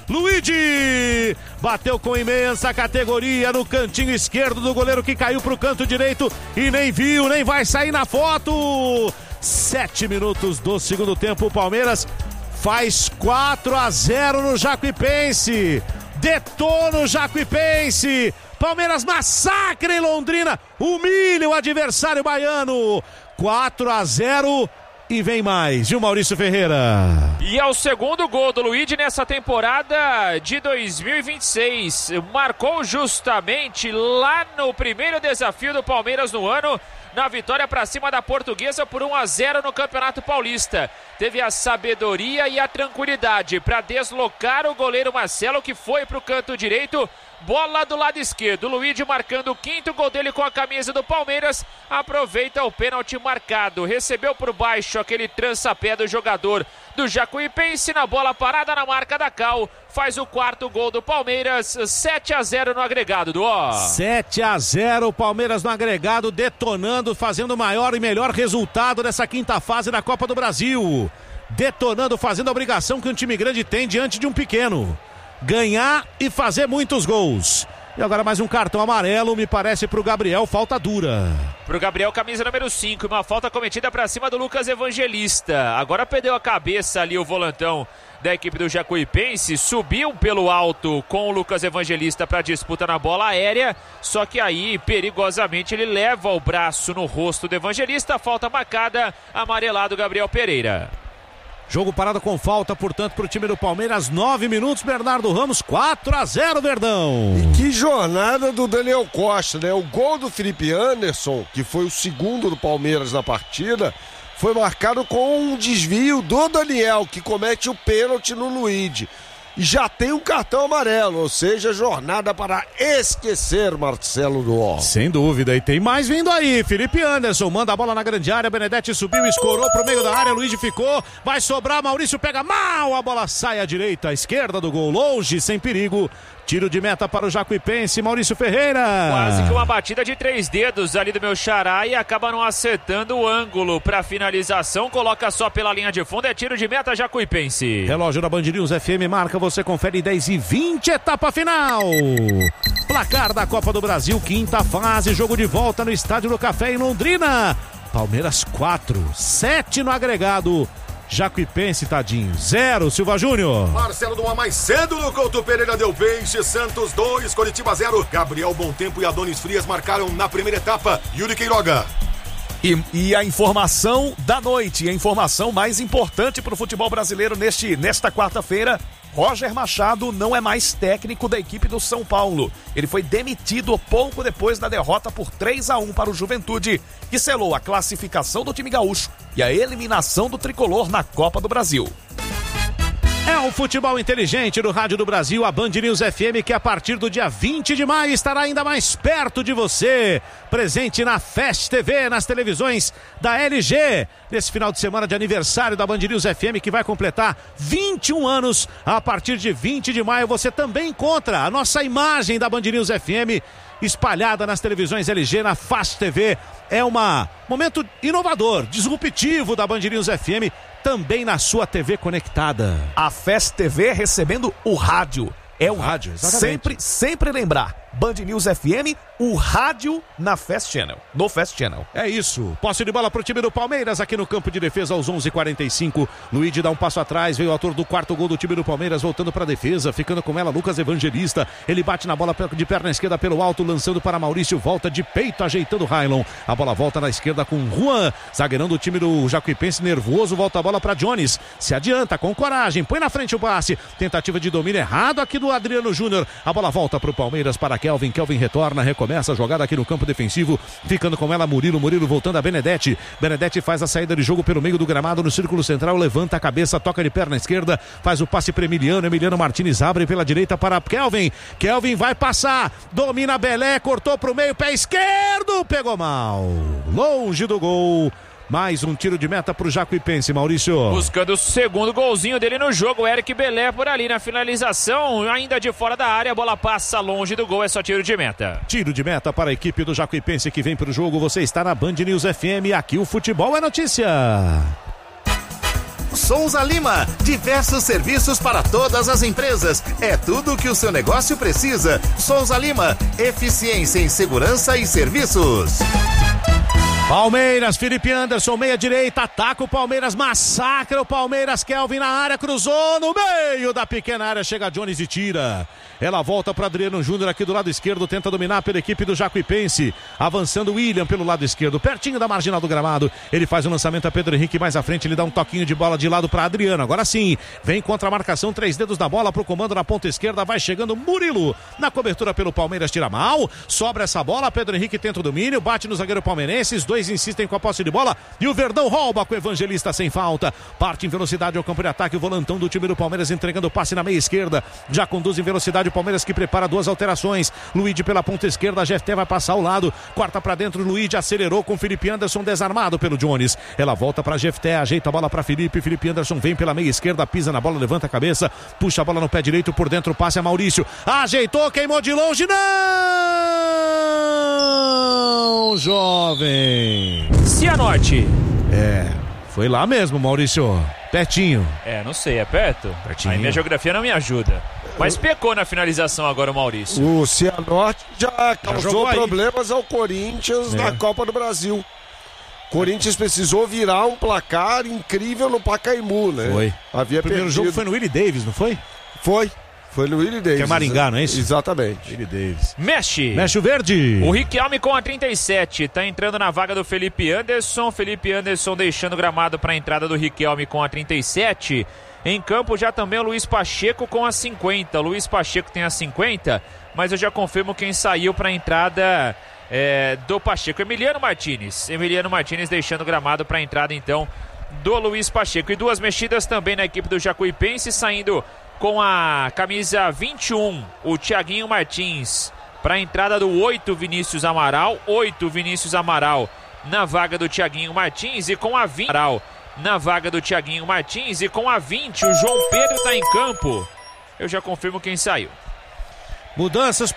Luigi bateu com imensa categoria no cantinho esquerdo do goleiro, que caiu pro canto direito e nem viu, nem vai sair na foto. 7 minutos do segundo tempo, o Palmeiras faz 4-0 no Jacuipense. Detona o Jacuipense. Palmeiras massacra em Londrina, humilha o adversário baiano. 4-0 e vem mais, viu, Maurício Ferreira? E é o segundo gol do Luigi nessa temporada de 2026. Marcou justamente lá no primeiro desafio do Palmeiras no ano, na vitória para cima da Portuguesa por 1-0 no Campeonato Paulista. Teve a sabedoria e a tranquilidade para deslocar o goleiro Marcelo, que foi para o canto direito. Bola do lado esquerdo, Luigi marcando o quinto gol dele com a camisa do Palmeiras. Aproveita o pênalti marcado, recebeu por baixo aquele trança-pé do jogador do Jacuipense, na bola parada na marca da Cal. Faz o quarto gol do Palmeiras, 7-0 no agregado, do 7-0, Palmeiras no agregado, detonando, fazendo o maior e melhor resultado dessa quinta fase da Copa do Brasil. Detonando, fazendo a obrigação que um time grande tem diante de um pequeno: ganhar e fazer muitos gols. E agora mais um cartão amarelo, me parece, pro Gabriel, falta dura. Pro Gabriel, camisa número 5, uma falta cometida pra cima do Lucas Evangelista. Agora perdeu a cabeça ali o volantão da equipe do Jacuipense, subiu pelo alto com o Lucas Evangelista pra disputa na bola aérea, só que aí, perigosamente, ele leva o braço no rosto do Evangelista, falta marcada, amarelado Gabriel Pereira. Jogo parado com falta, portanto, para o time do Palmeiras. 9 minutos, Bernardo Ramos, 4-0, Verdão. E que jornada do Daniel Costa, né? O gol do Felipe Anderson, que foi o segundo do Palmeiras na partida, foi marcado com um desvio do Daniel, que comete o pênalti no Luigi. E já tem um cartão amarelo, ou seja, jornada para esquecer, Marcelo Duó. Sem dúvida, e tem mais vindo aí. Felipe Anderson manda a bola na grande área, Benedetti subiu, escorou pro meio da área, Luigi ficou, vai sobrar, Maurício pega mal, a bola sai à direita, à esquerda do gol, longe, sem perigo. Tiro de meta para o Jacuipense, Maurício Ferreira. Quase que uma batida de 3 dedos ali do meu xará e acaba não acertando o ângulo para finalização. Coloca só pela linha de fundo, é tiro de meta Jacuipense. Relógio da Band News FM marca, você confere 10h20, etapa final. Placar da Copa do Brasil, quinta fase, jogo de volta no Estádio do Café em Londrina. Palmeiras 4, 7 no agregado. Jacuipense, tadinho, 0, Silva Júnior. Marcelo Duan mais cedo no Couto Pereira deu peixe, Santos 2, Coritiba 0. Gabriel Bontempo e Adonis Frias marcaram na primeira etapa. Yuri Queiroga. E a informação da noite, a informação mais importante para o futebol brasileiro nesta quarta-feira: Roger Machado não é mais técnico da equipe do São Paulo. Ele foi demitido pouco depois da derrota por 3-1 para o Juventude, que selou a classificação do time gaúcho e a eliminação do tricolor na Copa do Brasil. É o futebol inteligente do Rádio do Brasil, a Band News FM, que a partir do dia 20 de maio estará ainda mais perto de você. Presente na Fast TV, nas televisões da LG. Nesse final de semana de aniversário da Band News FM, que vai completar 21 anos. A partir de 20 de maio você também encontra a nossa imagem da Band News FM espalhada nas televisões LG, na Fast TV. É um momento inovador, disruptivo da Band News FM, também na sua TV conectada. A Fast TV recebendo o rádio. É o rádio, sempre lembrar. Band News FM, o rádio na Fast Channel, no Fast Channel. É isso, posse de bola pro time do Palmeiras aqui no campo de defesa aos 11h45. Luigi dá um passo atrás, veio o autor do quarto gol do time do Palmeiras, voltando pra defesa, ficando com ela Lucas Evangelista. Ele bate na bola de perna esquerda pelo alto, lançando para Maurício, volta de peito, ajeitando o Railon. A bola volta na esquerda com Juan, zagueirão do time do Jacuipense, nervoso, volta a bola para Jones, se adianta com coragem, põe na frente o passe, tentativa de domínio errado aqui do Adriano Júnior. A bola volta pro Palmeiras, para Kelvin retorna, recomeça a jogada aqui no campo defensivo, ficando com ela Murilo voltando a Benedetti faz a saída de jogo pelo meio do gramado no círculo central, levanta a cabeça, toca de perna esquerda, faz o passe para Emiliano Martins abre pela direita para Kelvin vai passar, domina Belé, cortou pro meio, pé esquerdo, pegou mal, longe do gol. Mais um tiro de meta pro Jacuipense, Maurício. Buscando o segundo golzinho dele no jogo, Eric Belé por ali na finalização, ainda de fora da área, a bola passa longe do gol, é só tiro de meta. Tiro de meta para a equipe do Jacuipense que vem pro jogo, você está na Band News FM, aqui o futebol é notícia. Souza Lima, diversos serviços para todas as empresas. É tudo o que o seu negócio precisa. Souza Lima, eficiência em segurança e serviços. Palmeiras, Felipe Anderson, meia direita, ataca o Palmeiras, massacra o Palmeiras, Kelvin na área, cruzou no meio da pequena área, chega Jones e tira. Ela volta para Adriano Júnior aqui do lado esquerdo, tenta dominar pela equipe do Jacuipense, avançando o William pelo lado esquerdo, pertinho da marginal do gramado, ele faz o lançamento a Pedro Henrique, mais à frente ele dá um toquinho de bola de lado para Adriano, agora sim, vem contra a marcação, 3 dedos da bola pro comando na ponta esquerda, vai chegando Murilo, na cobertura pelo Palmeiras, tira mal, sobra essa bola, Pedro Henrique tenta o domínio, bate no zagueiro palmeirense, os dois insistem com a posse de bola e o Verdão rouba com o Evangelista sem falta, parte em velocidade ao campo de ataque, o volantão do time do Palmeiras entregando o passe na meia esquerda, já conduz em velocidade o Palmeiras que prepara 2 alterações, Luigi pela ponta esquerda, Jefté vai passar ao lado, corta pra dentro, Luigi acelerou com Felipe Anderson desarmado pelo Jones, ela volta pra Jefté, ajeita a bola pra Felipe Anderson vem pela meia esquerda, pisa na bola, levanta a cabeça, puxa a bola no pé direito, por dentro passe a Maurício, ajeitou, queimou de longe, não, jovem. Cianorte. Foi lá mesmo, Maurício. Pertinho. Não sei, é perto? Pertinho. Aí minha geografia não me ajuda. Mas pecou na finalização agora o Maurício. O Cianorte já causou problemas ao Corinthians na Copa do Brasil. Corinthians precisou virar um placar incrível no Pacaembu, né? Foi. Havia o primeiro jogo foi no Willie Davis, não foi? Foi no Willie Davis. Que é Maringá, não é isso? Exatamente. Willie Davis. Mexe o verde. O Riquelme com a 37, tá entrando na vaga do Felipe Anderson deixando o gramado para a entrada do Riquelme com a 37. Em campo já também o Luiz Pacheco com a 50. Luiz Pacheco tem a 50, mas eu já confirmo quem saiu para a entrada do Pacheco. Emiliano Martins deixando o gramado para a entrada então do Luiz Pacheco. E 2 mexidas também na equipe do Jacuipense, saindo com a camisa 21, o Thiaguinho Martins, para a entrada do 8, Vinícius Amaral na vaga do Thiaguinho Martins, e com a 20, o João Pedro está em campo. Eu já confirmo quem saiu. Mudanças